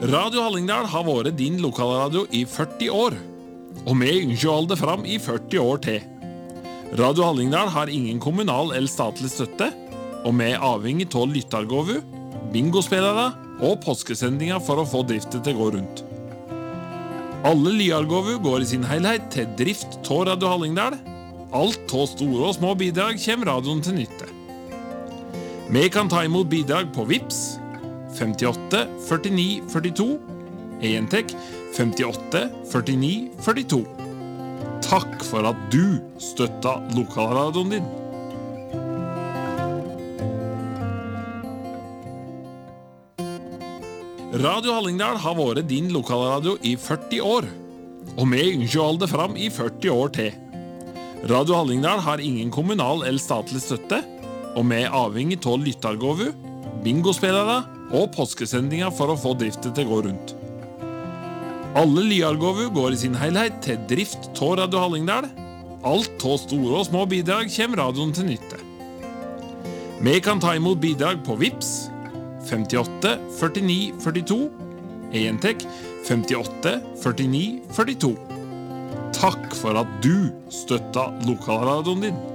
Radio Hallingdal har vært din lokalradio i 40 år, og vi ønsker å holde det fram i 40 år til. Radio Hallingdal har ingen kommunal eller statlig støtte, og vi er avhengig av lyttergåvu, bingospillere og påskesendinger for å få driftet til å gå rundt. Alle lyargåvu går i sin helhet til drift av Radio Hallingdal. Alt av store og små bidrag kommer radioen til nytte. Vi kan ta imot bidrag på Vips 58 49 42, entek 58 49 42. Takk for at du støtter lokalradioen din. Radio Hallingdal har vært din lokalradio i 40 år, og vi ønsker å holde det fram i 40 år til. Radio Hallingdal har ingen kommunal eller statlig støtte, og vi er avhengig av lyttergåvu, bingospillere og påskesendinger for å få driftet til å gå rundt. Alle lyargåvu går i sin helhet til drift av Radio Hallingdal. Alt av store og små bidrag kommer radioen til nytte. Vi kan ta imot bidrag på Vips 58 49 42, entek 58 49 42. Takk for at du støtter lokalradioen din.